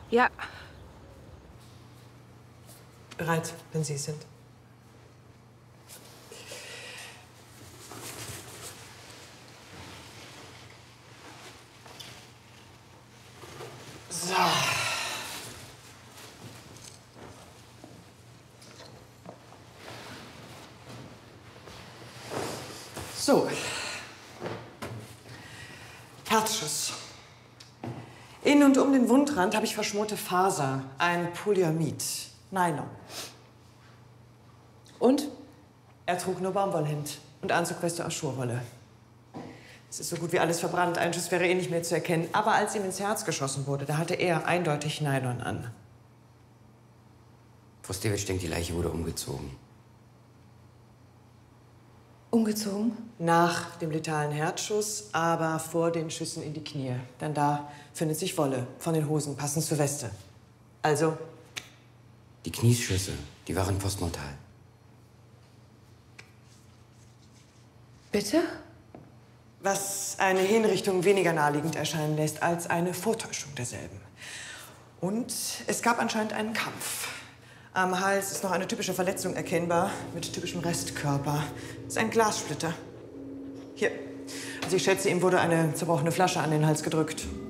Ja. Bereit, wenn Sie es sind. So. So. Herzschuss. In und um den Wundrand habe ich verschmorte Faser, ein Polyamid, Nylon. Und er trug nur Baumwollhemd und Anzugweste aus Schurwolle. Es ist so gut wie alles verbrannt, ein Schuss wäre eh nicht mehr zu erkennen. Aber als ihm ins Herz geschossen wurde, da hatte er eindeutig Nylon an. Frau Stewitsch denkt, die Leiche wurde umgezogen. Umgezogen? Nach dem letalen Herzschuss, aber vor den Schüssen in die Knie. Denn da findet sich Wolle von den Hosen, passend zur Weste. Also? Die Knieschüsse, die waren postmortal. Bitte? Was eine Hinrichtung weniger naheliegend erscheinen lässt als eine Vortäuschung derselben. Und es gab anscheinend einen Kampf. Am Hals ist noch eine typische Verletzung erkennbar, mit typischem Restkörper. Das ist ein Glassplitter. Hier. Also ich schätze, ihm wurde eine zerbrochene Flasche an den Hals gedrückt.